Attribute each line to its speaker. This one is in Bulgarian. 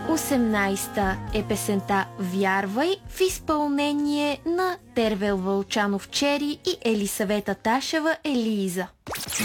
Speaker 1: 18-та е песента "Вярвай" в изпълнение на Тервел Вълчанов Чери и Елисавета Ташева Елиза.